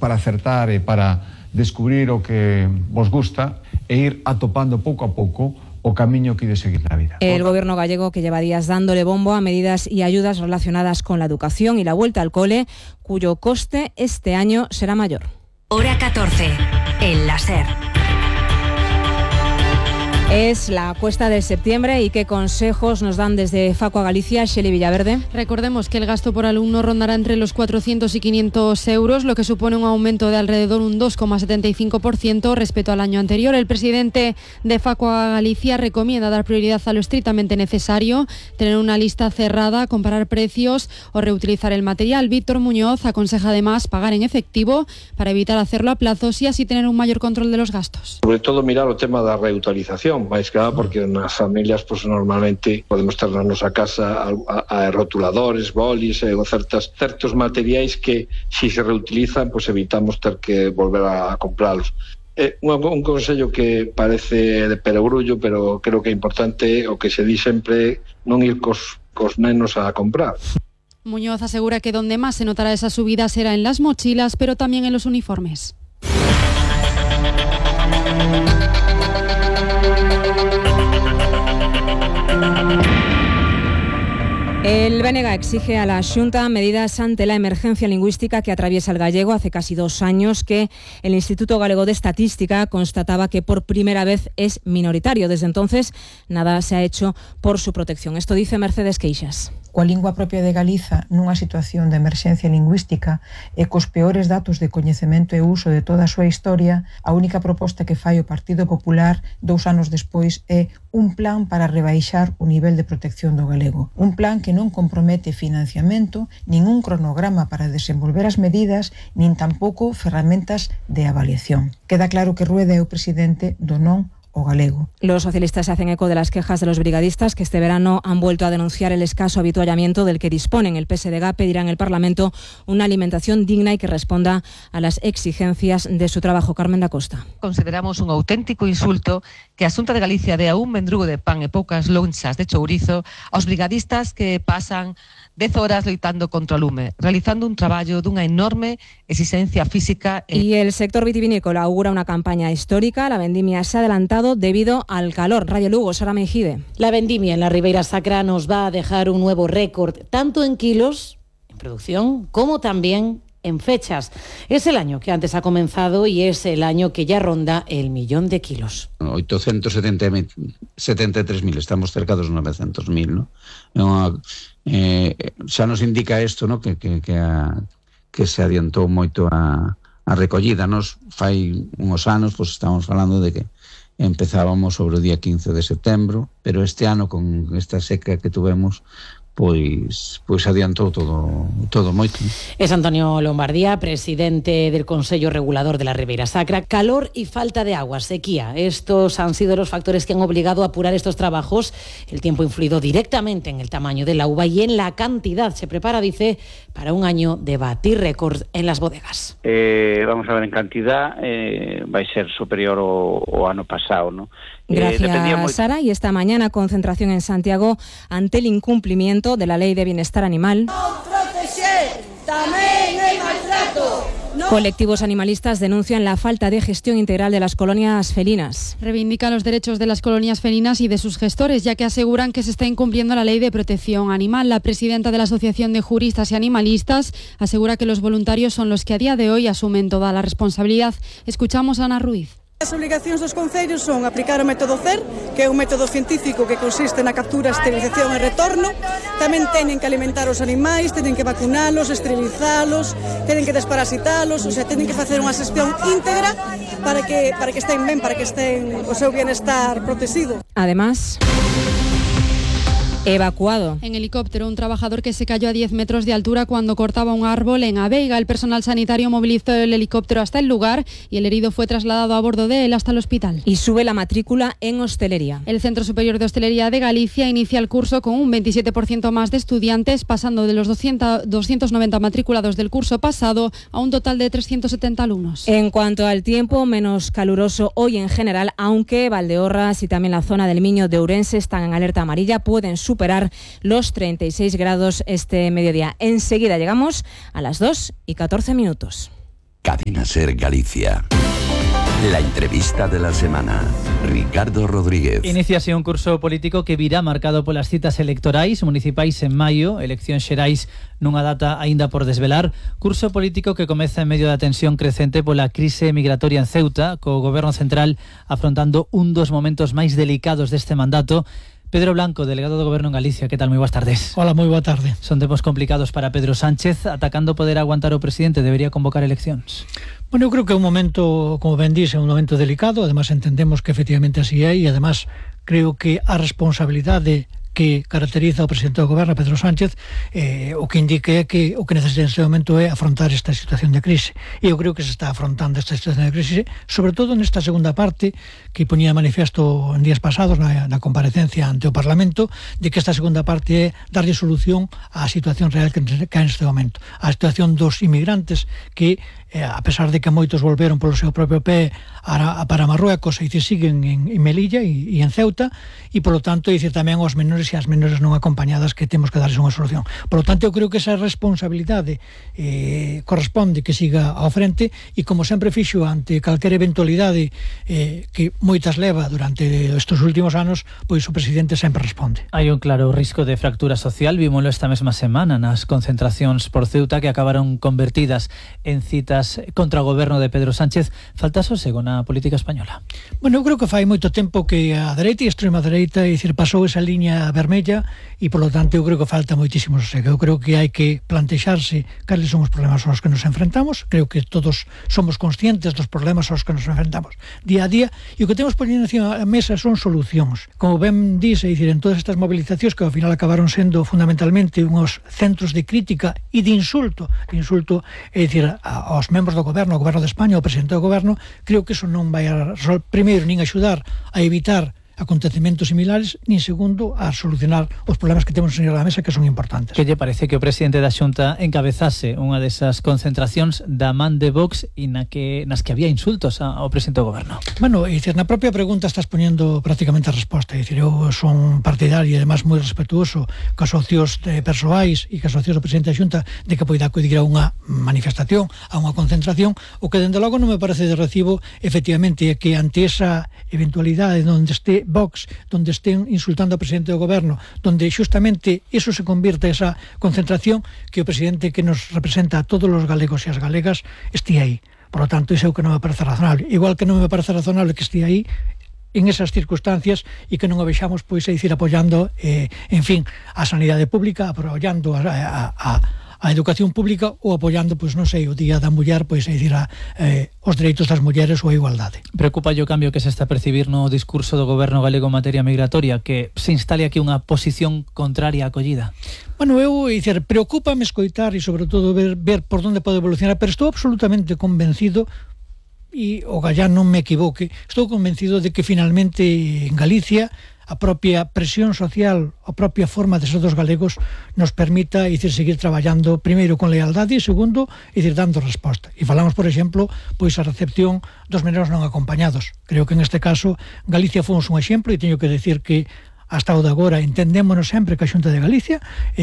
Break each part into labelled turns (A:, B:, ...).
A: para acertar e para descubrir o que vos gusta e ir atopando pouco a pouco o camiño que de seguir na vida.
B: El gobierno gallego, que lleva días dándole bombo a medidas y ayudas relacionadas con la educación y la vuelta al cole, cuyo coste este año será mayor.
C: Hora 14, el láser.
B: Es la cuesta de septiembre y qué consejos nos dan desde Facua Galicia, Xeli Villaverde.
D: Recordemos que el gasto por alumno rondará entre los 400 y 500 euros, lo que supone un aumento de alrededor un 2,75% respecto al año anterior. El presidente de Facua Galicia recomienda dar prioridad a lo estrictamente necesario, tener una lista cerrada, comparar precios o reutilizar el material. Víctor Muñoz aconseja además pagar en efectivo para evitar hacerlo a plazos y así tener un mayor control de los gastos.
E: Sobre todo mirar o tema da reutilización, máis que nada porque nas familias normalmente podemos ter na nosa casa a rotuladores, bolis e certos materiais que si se reutilizan evitamos ter que volver a comprarlos. Un consello que parece de perogrullo, pero creo que é importante o que se di sempre, non ir cos nenos a comprar.
D: Muñoz asegura que donde más se notará esa subida será en las mochilas, pero también en los uniformes.
B: El BNG exige a la Xunta medidas ante la emergencia lingüística que atraviesa el gallego. Hace casi 2 años que el Instituto Galego de Estadística constataba que por primera vez es minoritario. Desde entonces, nada se ha hecho por su protección. Esto dice Mercedes Queixas.
F: Coa lingua propia de Galiza nunha situación de emerxencia lingüística e cos peores datos de coñecemento e uso de toda a súa historia, a única proposta que fai o Partido Popular 2 anos despois é un plan para rebaixar o nivel de protección do galego. Un plan que non compromete financiamento, nin un cronograma para desenvolver as medidas, nin tampouco ferramentas de avaliación. Queda claro que Rueda é o presidente do non o galego.
B: Los socialistas se hacen eco de las quejas de los brigadistas que este verano han vuelto a denunciar el escaso avituallamiento del que disponen. El PSDG pedirá en el Parlamento una alimentación digna y que responda a las exigencias de su trabajo. Carmen da Costa.
G: Consideramos un auténtico insulto que a Xunta de Galicia dea un mendrugo de pan e poucas lonchas de chourizo aos brigadistas que pasan 10 horas loitando contra o lume, realizando un traballo dunha enorme exigencia física.
B: Y el sector vitivinícola augura una campaña histórica. La vendimia se ha adelantado debido al calor. Radio Lugo, Sara Mejide.
H: La vendimia en la Ribeira Sacra nos va a dejar un nuevo récord, tanto en kilos, en producción, como también en fechas. Es el año que antes ha comenzado y es el año que ya ronda el 1.000.000 de kilos.
I: 873.000, estamos cerca dos 900.000, ¿no? Xa nos indica isto, ¿no? que se adiantou moito a recollida. Nos fai uns anos estamos falando de que empezábamos sobre o día 15 de setembro, pero este ano con esta seca que tuvemos pois adiantou todo moito.
H: Es Antonio Lombardía, presidente del Consello Regulador de la Ribeira Sacra. Calor y falta de agua, sequía. Estos han sido los factores que han obligado a apurar estos trabajos. El tiempo ha influido directamente en el tamaño de la uva y en la cantidad. Se prepara, dice, para un año de batir récord en las bodegas.
J: Vamos a ver, en cantidad va a ser superior ao ano pasado, ¿no?
B: Gracias, Sara. Y esta mañana concentración en Santiago ante el incumplimiento de la Ley de Bienestar Animal. Colectivos animalistas denuncian la falta de gestión integral de las colonias felinas.
D: Reivindican los derechos de las colonias felinas y de sus gestores, ya que aseguran que se está incumpliendo la Ley de Protección Animal. La presidenta de la Asociación de Juristas y Animalistas asegura que los voluntarios son los que a día de hoy asumen toda la responsabilidad. Escuchamos a Ana Ruiz.
K: As obrigacións dos concellos son aplicar o método CER, que é un método científico que consiste na captura, esterilización e retorno. Tamén teñen que alimentar os animais, teñen que vacunalos, esterilizalos, teñen que desparasitalos, o sea, teñen que facer unha xestión íntegra para que estén ben, para que estén o seu bienestar protegido.
B: Además, evacuado
D: en helicóptero un trabajador que se cayó a 10 metros de altura cuando cortaba un árbol en Aveiga. El personal sanitario movilizó el helicóptero hasta el lugar y el herido fue trasladado a bordo de él hasta el hospital.
B: Y sube la matrícula en hostelería.
D: El Centro Superior de Hostelería de Galicia inicia el curso con un 27% más de estudiantes, pasando de los 290 matriculados del curso pasado a un total de 370 alumnos.
B: En cuanto al tiempo, menos caluroso hoy en general, aunque Valdeorras y también la zona del Miño de Ourense están en alerta amarilla, pueden superar los 36 grados este mediodía. Enseguida llegamos a las 2:14.
L: Cadena Ser Galicia. La entrevista de la semana. Ricardo Rodríguez.
M: Iníciase un curso político que virá marcado polas citas electorais municipais en maio, eleccións xerais nunha data aínda por desvelar, curso político que comeza en medio da tensión crecente pola crise migratoria en Ceuta, co goberno central afrontando un dos momentos máis delicados deste mandato. Pedro Blanco, delegado do Goberno en Galicia, que tal? Moi boas tardes.
N: Hola, moi boa tarde.
M: Son tempos complicados para Pedro Sánchez, atacando poder aguantar o presidente, debería convocar eleccións.
N: Bueno, eu creo que é un momento, como ben dixe, un momento delicado, además entendemos que efectivamente así é, e además creo que a responsabilidade que caracteriza o presidente do goberno, Pedro Sánchez, o que indica é que o que necesita neste momento é afrontar esta situación de crise. E eu creo que se está afrontando esta situación de crise, sobre todo nesta segunda parte que poñía manifesto en días pasados na comparecencia ante o Parlamento, de que esta segunda parte é darlle solución á situación real que hai neste momento. A situación dos inmigrantes que, a pesar de que moitos volveron polo seu propio pé para Marruecos, e siguen en Melilla e en Ceuta, e polo tanto tamén aos menores e as menores non acompañadas que temos que darles unha solución. Por lo tanto, eu creo que esa responsabilidade corresponde que siga ao frente, e como sempre fixo ante calquera eventualidade que moitas leva durante estes últimos anos, pois o presidente sempre responde.
M: Hai un claro risco de fractura social, vímoslo esta mesma semana nas concentracións por Ceuta que acabaron convertidas en citas contra o goberno de Pedro Sánchez. Falta sosego na política española?
N: Bueno, eu creo que fai moito tempo que a dereita e a extrema dereita pasou esa liña vermella, e polo tanto eu creo que falta moitísimo sosego. Eu creo que hai que plantexarse cales son os problemas aos que nos enfrentamos. Creo que todos somos conscientes dos problemas aos que nos enfrentamos día a día, e o que temos poñendo encima da mesa son solucións. Como ben dice, en todas estas movilizacións que ao final acabaron sendo fundamentalmente uns centros de crítica e de insulto, aos membros do goberno, ao goberno de España, ao presidente do goberno, creo que eso non vai a primeiro nin axudar a evitar acontecementos similares, nin segundo a solucionar os problemas que temos en a mesa, que son importantes.
M: Que lle parece que o presidente da Xunta encabezase unha desas concentracións da man de Vox e nas que había insultos ao presidente do goberno?
N: Bueno, na propia pregunta estás poñendo prácticamente a resposta. Eu son partidario e además moi respetuoso cos socios persoais e cos socios do presidente da Xunta de que poida acudir a unha manifestación, a unha concentración. O que dende logo non me parece de recibo, efectivamente, é que ante esa eventualidade onde este Vox, donde estén insultando ao presidente do goberno, donde xustamente eso se convirte esa concentración, que o presidente que nos representa a todos os galegos e as galegas esté aí. Por lo tanto, iso é o que non me parece razonable. Igual que non me parece razonable que esté aí en esas circunstancias e que non o vexamos apoiando a sanidade pública, apoiando a educación pública, ou apoiando, o Día da Muller, os dereitos das mulleres ou a igualdade.
M: Preocupa o cambio que se está a percibir no discurso do goberno galego en materia migratoria, que se instale aquí unha posición contraria á acollida?
N: Bueno, preocúpame escoitar e sobre todo ver por onde pode evolucionar, pero estou absolutamente convencido, e o gallán non me equivoque, estou convencido de que finalmente en Galicia a propia presión social, a propia forma de ser dos galegos nos permita seguir traballando, primeiro con lealdade e segundo, dando resposta. E falamos, por exemplo, a recepción dos menores non acompañados. Creo que en este caso Galicia fomos un exemplo, e teño que decir que hasta o de agora entendémonos sempre que a Xunta de Galicia,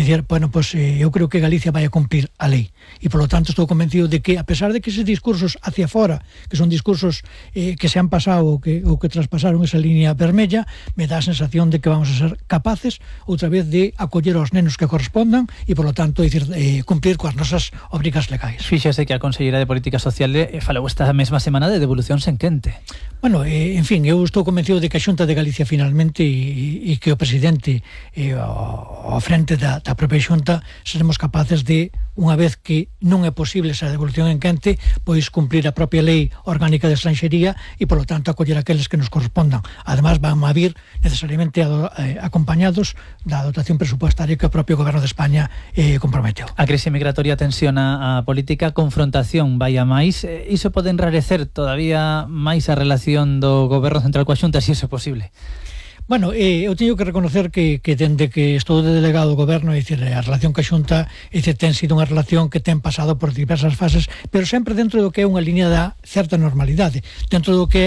N: eu creo que Galicia vai a cumprir a lei, e polo tanto estou convencido de que, a pesar de que eses discursos hacia fora, que son discursos que se han pasado ou que traspasaron esa línea vermella, me dá a sensación de que vamos a ser capaces outra vez de acoller aos nenos que correspondan e polo tanto cumplir coas nosas obrigas legais.
M: Fíxese que a Conselleira de Política Social falou esta mesma semana de devolucións en quente.
N: Bueno, eu estou convencido de que a Xunta de Galicia finalmente e que o presidente ao frente da propia Xunta seremos capaces de, unha vez que non é posible esa devolución en quente, cumprir a propia lei orgánica de estranxería e, polo tanto, acoller aqueles que nos correspondan. Además, van a vir necesariamente acompañados da dotación presupuestaria que o propio goberno de España comprometeu.
M: A crise migratoria tensiona a política, confrontación vai a máis. Iso pode enrarecer todavía máis a relación do goberno central coa Xunta, se iso é posible?
N: Bueno, eu teño que reconocer que dende que estou de delegado do goberno, a relación coa Xunta ten sido unha relación que ten pasado por diversas fases, pero sempre dentro do que é unha línea da certa normalidade, dentro do que é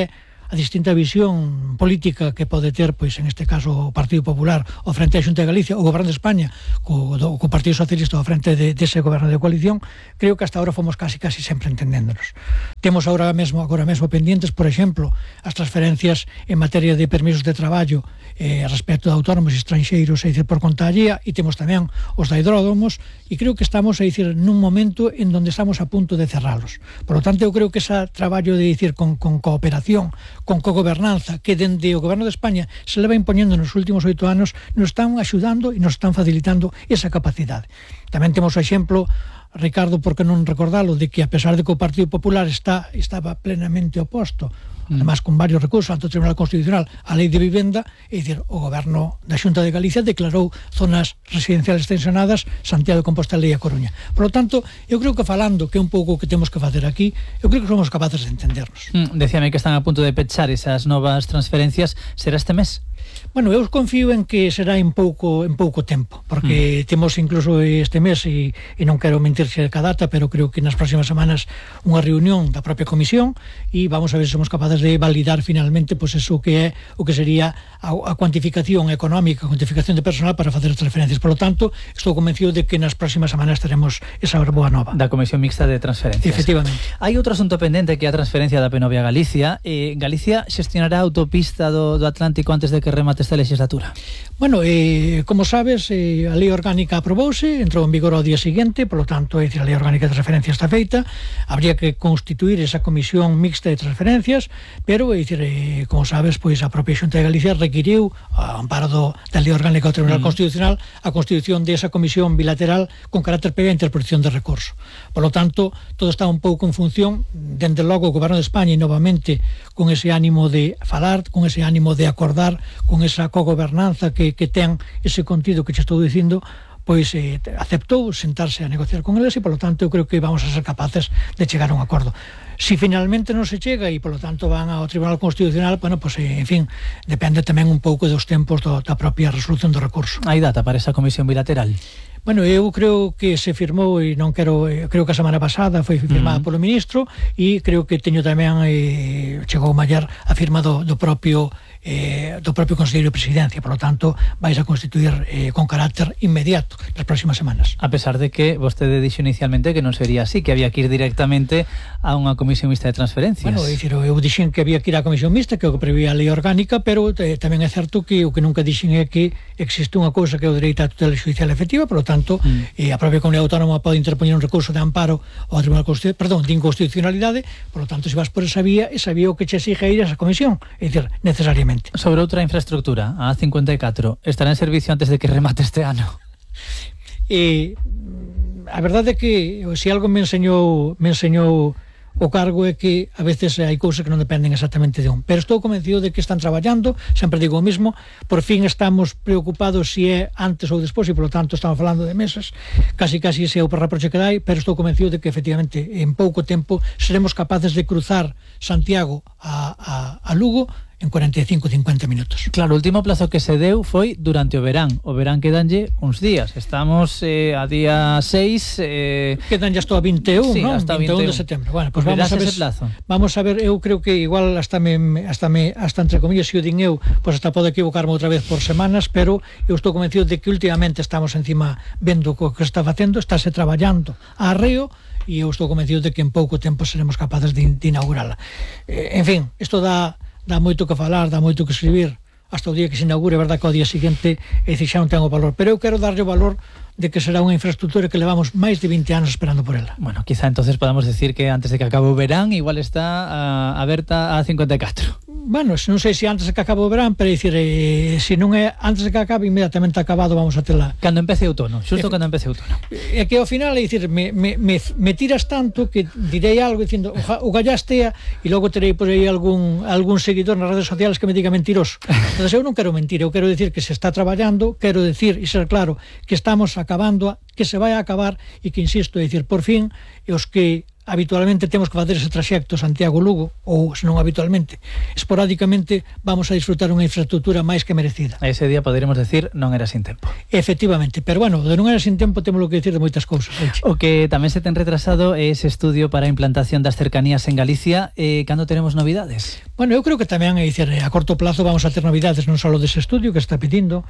N: a distinta visión política que pode ter, pois en este caso o Partido Popular ao frente da Xunta de Galicia, o Goberno de España co Partido Socialista ao frente dese goberno de coalición, creo que hasta ahora fomos casi sempre entendéndonos. Temos agora mesmo pendientes, por exemplo, as transferencias en materia de permisos de traballo respecto de autónomos e estranxeiros, por conta allea, e temos tamén os da hidródomos, e creo que estamos nun momento en donde estamos a punto de cerralos. Por lo tanto, eu creo que ese traballo de con cooperación, con cogobernanza, que dende o Goberno de España se leva impoñendo nos últimos 8 anos, nos están axudando e nos están facilitando esa capacidade. Tamén temos o exemplo, Ricardo, por que non recordalo, de que a pesar de que o Partido Popular estaba plenamente oposto, además con varios recursos ante o Tribunal Constitucional, a Lei de Vivenda, o Goberno da Xunta de Galicia declarou zonas residenciales tensionadas Santiago de Compostela e a Coruña. Por lo tanto, eu creo que falando, que é un pouco o que temos que facer aquí, eu creo que somos capaces de entendernos.
M: Decíame que están a punto de pechar esas novas transferencias. Será este mes?
N: Bueno, eu confío en que será en pouco tempo, porque temos incluso este mes, e non quero mentirse ca data, pero creo que nas próximas semanas unha reunión da propia comisión, e vamos a ver se somos capaces de validar finalmente pois eso que é o que sería a cuantificación económica, a cuantificación de personal para facer as transferencias. Por lo tanto, estou convencido de que nas próximas semanas teremos esa boa nova.
M: Da Comisión Mixta de Transferencias.
N: Efectivamente.
M: Hai outro asunto pendente que é a transferencia da Penovia a Galicia. Galicia xestionará a autopista do Atlántico antes de que remate esta legislatura.
N: Bueno, como sabes, a lei orgánica aprobouse, entrou en vigor ao día seguinte, por lo tanto, a lei orgánica de transferencia está feita, habría que constituir esa comisión mixta de transferencias, pero, como sabes, pois a propia Xunta de Galicia requiriu, a amparo da lei orgánica do Tribunal Constitucional, a constitución desa comisión bilateral con carácter previo a interposición de recurso. Por lo tanto, todo está un pouco en función, dende logo, o Goberno de España, e novamente, con ese ánimo de falar, con ese ánimo de acordar, con esa cogobernanza que ten ese contido que che estou dicindo, pois aceptou sentarse a negociar con eles, e polo tanto eu creo que vamos a ser capaces de chegar a un acordo. Si finalmente non se chega e polo tanto van ao Tribunal Constitucional, bueno, pois en fin, depende tamén un pouco dos tempos da propia resolución do recurso.
M: Hai data para esa comisión bilateral?
N: Bueno, eu creo que se firmou, e non quero, creo que a semana pasada foi firmada polo ministro, e creo que teño tamén, chegou mallar a firma do propio Conselleiro de Presidencia. Por lo tanto, vais a constituir con carácter inmediato nas próximas semanas.
M: A pesar de que vostede dixo inicialmente que non sería así, que había que ir directamente a unha comisión mixta de transferencias.
N: Bueno, eu dixen que había que ir á comisión mixta, que é o que prevía a lei orgánica, pero tamén é certo que o que nunca dixen é que existe unha cousa que é o dereito á tutela judicial efectiva. Por lo tanto, a propia comunidade autónoma pode interpoñer un recurso de amparo ao Tribunal Constitucional, de inconstitucionalidade. Por lo tanto, se vas por esa vía o que che exige ir a esa comisión, é dicir, necesariamente.
M: Sobre outra infraestructura, a A54, estará en servicio antes de que remate este ano?
N: A verdade é que se algo me enseñou o cargo é que a veces hai cousas que non dependen exactamente de un, pero estou convencido de que están traballando. Sempre digo o mismo, por fin estamos preocupados se é antes ou despois, e polo tanto estamos falando de meses, casi ese é o reproche que dai, pero estou convencido de que efectivamente en pouco tempo seremos capaces de cruzar Santiago a Lugo en 45-50 minutos.
M: Claro, o último plazo que se deu foi durante o verán. O verán quedanlle uns días. Estamos a día 6...
N: Quedanlle hasta o 21,
M: sí,
N: non?
M: Hasta
N: 21 de setembro. Bueno, pues
M: vamos a ver ese plazo.
N: Vamos a ver, eu creo que igual hasta entre comillas, se o din eu, pues hasta pode equivocarme outra vez por semanas, pero eu estou convencido de que últimamente estamos encima vendo o que se está facendo, estáse traballando a arreo, e eu estou convencido de que en pouco tempo seremos capaces de inaugurala. En fin, isto dá moito que falar, dá moito que escribir hasta o día que se inaugure, verdad que ao día seguinte xa non ten o valor, pero eu quero darlle o valor de que será unha infraestructura que levamos máis de 20 anos esperando por ela.
M: Bueno, quizá entonces podamos decir que antes de que acabe o verán igual está aberta a 54.
N: Bueno, non sei se antes de que acabe o verán, pero dicir, se non é antes de que acabe, inmediatamente acabado vamos a tela.
M: Cando empece outono, xusto cando empece outono.
N: É que ao final, é dicir, me tiras tanto que direi algo dicindo o gallastea, e logo terei por aí algún seguidor nas redes sociales que me diga mentiroso. Entón, eu non quero mentir, eu quero decir que se está traballando, quero decir e ser claro que estamos acabando, que se vai a acabar, e que, insisto, é dicir, por fin, os que habitualmente temos que facer ese traxecto Santiago-Lugo, ou se non habitualmente, esporádicamente vamos a disfrutar unha infraestructura máis que merecida.
M: Ese día poderemos decir non era sin tempo.
N: Efectivamente, pero bueno, de non era sin tempo temos que decir de moitas cousas.
M: O que tamén se ten retrasado é ese estudio para a implantación das cercanías en Galicia. Cando teremos novidades?
N: Bueno, eu creo que tamén a corto plazo vamos a ter novidades non só dese estudio que está pedindo,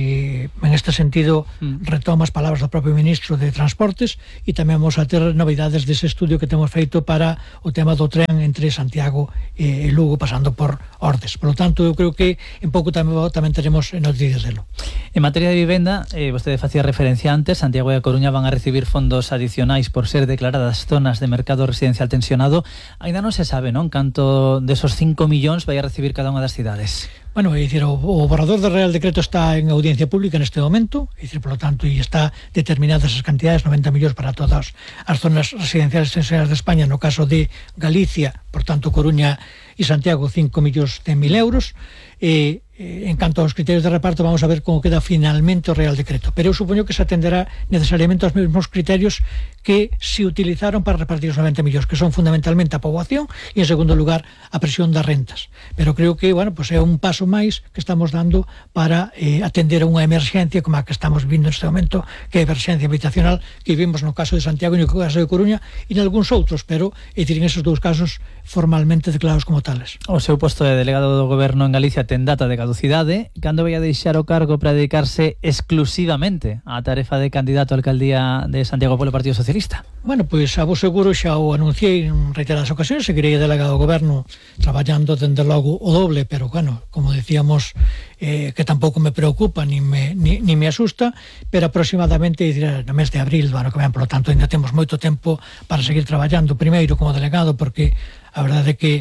N: e en este sentido retomo as palabras do propio ministro de Transportes, e tamén vamos a ter novidades dese estudio que temos feito para o tema do tren entre Santiago e Lugo pasando por Ordes. Por lo tanto, eu creo que en pouco tamén teremos noticias delo.
M: En materia de vivenda, vostede facía referencia antes, Santiago e a Coruña van a recibir fondos adicionais por ser declaradas zonas de mercado residencial tensionado. Ainda non se sabe, non, canto desos 5 millóns vai a recibir cada unha das cidades.
N: Bueno, é dicir, o borrador do Real Decreto está en audiencia pública neste momento, é dicir, por lo tanto, e está determinadas as cantidades, 90 millóns para todas as zonas residenciales tensionadas de España, no caso de Galicia, por tanto, Coruña e Santiago, 5.100.000 euros, e en canto aos criterios de reparto vamos a ver como queda finalmente o Real Decreto, pero eu supoño que se atenderá necesariamente aos mesmos criterios que se utilizaron para repartir os 90 millóns, que son fundamentalmente a poboación e en segundo lugar a presión das rentas, pero creo que, bueno, pues é un paso máis que estamos dando para atender a unha emerxencia como a que estamos vivindo neste momento, que é a emerxencia habitacional que vivimos no caso de Santiago e no caso de Coruña e en algúns outros, pero é dicir, en esos dous casos formalmente declarados como tales.
M: O seu posto de delegado do Goberno en Galicia ten data de caducidade. Cando vai a deixar o cargo para dedicarse exclusivamente á tarefa de candidato á alcaldía de Santiago polo Partido Socialista?
N: Bueno, pois a vos seguro xa o anunciei en reiteradas ocasións, seguirei delegado do Goberno traballando dende logo o doble, pero bueno, como decíamos, que tampouco me preocupa ni me asusta, pero aproximadamente no mes de abril do ano que ven, por lo tanto ainda temos moito tempo para seguir traballando, primeiro como delegado, porque a verdade é que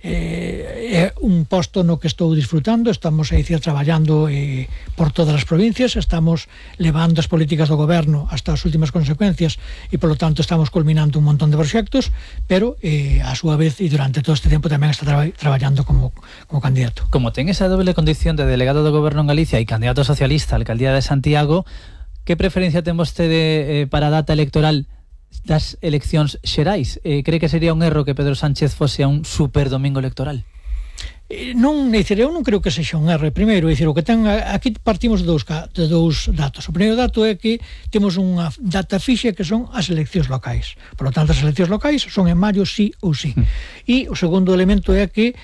N: é un posto no que estou disfrutando, estamos a dicir traballando por todas as provincias, estamos levando as políticas do goberno hasta as últimas consecuencias e polo tanto estamos culminando un montón de proxectos, pero a súa vez e durante todo este tempo tamén está traballando como candidato.
M: Como ten esa doble condición de delegado do goberno en Galicia e candidato socialista á alcaldía de Santiago, que preferencia ten vostede para a data electoral das eleccións xerais? Cree que sería un erro que Pedro Sánchez fose a un super domingo electoral?
N: Non, eu non creo que sexa un erro. Primeiro, o que ten, aquí partimos de dous datos. O primeiro dato é que temos unha data fixa que son as eleccións locais. Por lo tanto, as eleccións locais son en maio sí ou sí. E o segundo elemento é que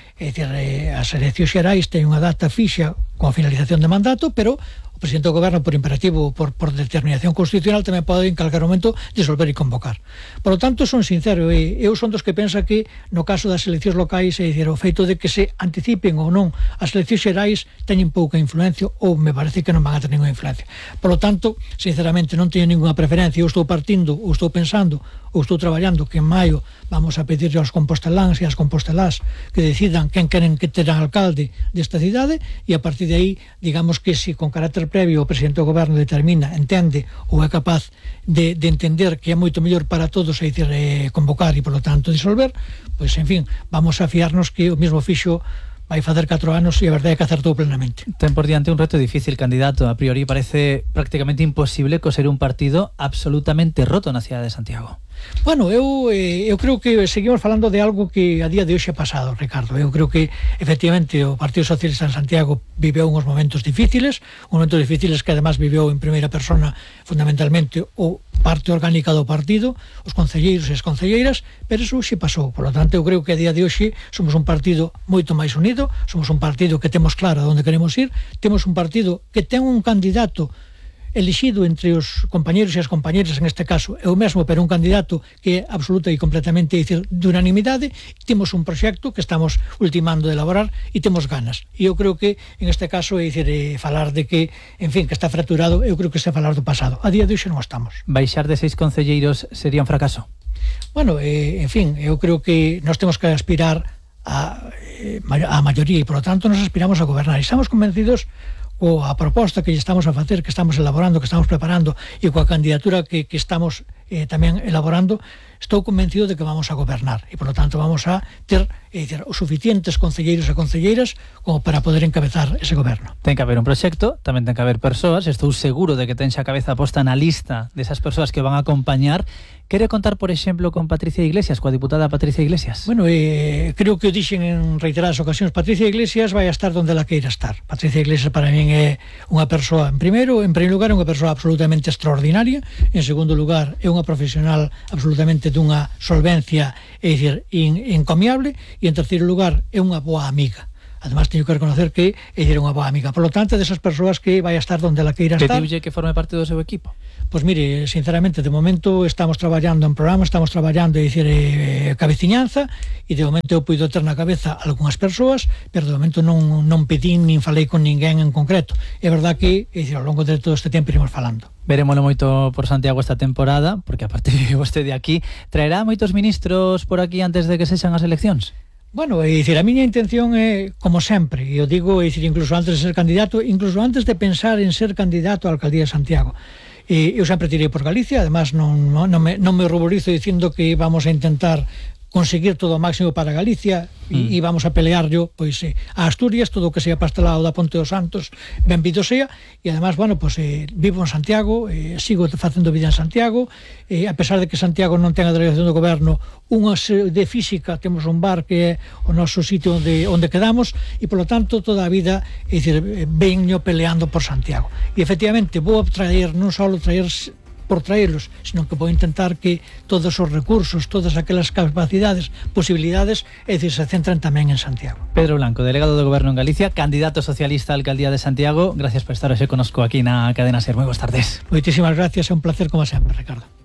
N: as eleccións xerais ten unha data fixa con finalización de mandato, pero o presidente do goberno, por imperativo, por determinación constitucional, tamén pode en calquer momento disolver e convocar. Por lo tanto, son sincero, eu son dos que pensa que no caso das eleccións locais, é dicir, o feito de que se anticipen ou non as eleccións xerais teñen pouca influencia, ou me parece que non van a ter ninguna influencia. Por lo tanto, sinceramente, non teño ninguna preferencia. Eu estou partindo, ou estou pensando, ou estou traballando que en maio vamos a pedirle aos composteláns e ás compostelás que decidan quen queren que terán alcalde desta cidade, e a partir de aí, digamos que se con carácter previo o presidente do goberno determina, entende ou é capaz de entender que é moito mellor para todos, é dicir, convocar e, por lo tanto, disolver, pois, en fin, vamos a fiarnos que o mesmo fixo vai facer 4 anos e a verdade é que acertou plenamente.
M: Ten por diante un reto difícil, candidato. A priori parece prácticamente imposible coser un partido absolutamente roto na cidade de Santiago.
N: Bueno, eu creo que seguimos falando de algo que a día de hoxe é pasado, Ricardo. Eu creo que, efectivamente, o Partido Socialista en Santiago viveu uns momentos difíciles que además viveu en primeira persona fundamentalmente o parte orgánica do partido, os concelleiros e as concelleiras, pero eso xe pasou. Por lo tanto, eu creo que a día de hoxe somos un partido moito máis unido, somos un partido que temos claro onde queremos ir, temos un partido que ten un candidato elixido entre os compañeros e as compañeras, en este caso é o mesmo, pero un candidato que é absoluta e completamente, dicir, de unanimidade. Temos un proxecto que estamos ultimando de elaborar e temos ganas. E eu creo que, en este caso, é dicir, falar de que, en fin, que está fracturado, eu creo que está a falar do pasado. A día de hoxe non estamos.
M: Baixar de 6 concelleiros sería un fracaso?
N: Bueno, en fin, eu creo que nós temos que aspirar a maioría e, por lo tanto, nos aspiramos a gobernar. E estamos convencidos a proposta que estamos a facer, que estamos elaborando, que estamos preparando e coa candidatura que estamos tamén elaborando, estou convencido de que vamos a gobernar e, por lo tanto, vamos a ter os suficientes concelleiros e concelleiras como para poder encabezar ese goberno.
M: Ten que haber un proxecto, tamén ten que haber persoas, estou seguro de que ten xa a cabeza posta na lista desas persoas que van a acompañar. Quere contar, por exemplo, con Patricia Iglesias, coa diputada Patricia Iglesias?
N: Bueno, creo que o dixen en reiteradas ocasións, Patricia Iglesias vai a estar donde ela queira estar. Patricia Iglesias para min é unha persoa, en primeiro lugar, é unha persoa absolutamente extraordinaria, en segundo lugar, é unha profesional absolutamente dunha solvencia, é dicir, encomiable, e en terceiro lugar, é unha boa amiga. Además, teño que reconocer que é unha boa amiga. Por lo tanto, desas persoas que vai a estar donde ela queira estar.
M: Pediulle que forme parte do seu equipo?
N: Pois mire, sinceramente, de momento estamos traballando en programa, estamos traballando, cabeciñanza, e de momento eu puido ter na cabeza algunhas persoas, pero de momento non pedín nin falei con ninguén en concreto. É verdad que, ao longo de todo este tempo iremos falando.
M: Verémolo moito por Santiago esta temporada, porque a partir de vostede aquí, traerá moitos ministros por aquí antes de que sexan as eleccións?
N: Bueno, a miña intención é, como sempre, e eu digo, incluso antes de ser candidato, incluso antes de pensar en ser candidato á alcaldía de Santiago, eu sempre tirei por Galicia, además non me ruborizo dicindo que vamos a intentar conseguir todo o máximo para Galicia e vamos a pelear a Asturias, todo o que sea pastelado da Ponte dos Santos, benvido sea, e además, vivo en Santiago, sigo facendo vida en Santiago, a pesar de que Santiago non ten a delegación do goberno, unha de física, temos un bar que é o noso sitio onde quedamos, e polo tanto toda a vida, veño peleando por Santiago. E efectivamente vou traer, non só traer por traerlos, sino que vou intentar que todos os recursos, todas aquelas capacidades, posibilidades, se centran tamén en Santiago.
M: Pedro Blanco, delegado do Goberno en Galicia, candidato socialista á alcaldía de Santiago, gracias por estar hoxe connosco aquí na Cadena SER. Moi boas tardes.
N: Moitísimas gracias, é un placer como sempre, Ricardo.